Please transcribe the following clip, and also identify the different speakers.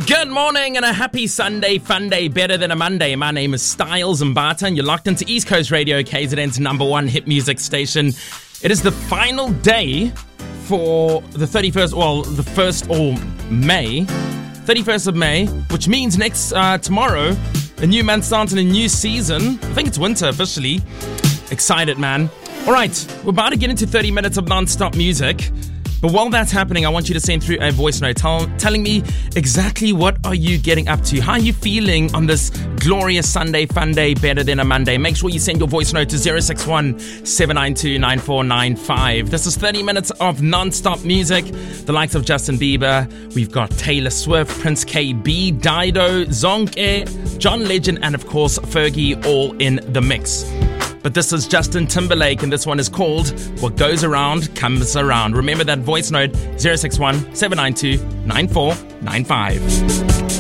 Speaker 1: Good morning and a happy Sunday, fun day, better than a Monday. My name is Styles Mbata and you're locked into East Coast Radio, KZN's number one hit music station. It is the final day for the 31st of May, which means tomorrow, a new month starts in a new season. I think it's winter officially. Excited, man. All right, we're about to get into 30 minutes of non-stop music. But while that's happening, I want you to send through a voice note telling me exactly what are you getting up to? How are you feeling on this glorious Sunday, fun day, better than a Monday? Make sure you send your voice note to 061-792-9495. This is 30 minutes of non-stop music. The likes of Justin Bieber. We've got Taylor Swift, Prince KB, Dido, Zonke, John Legend, and of course, Fergie all in the mix. But this is Justin Timberlake, and this one is called What Goes Around Comes Around. Remember that voice note, 061-792-9495.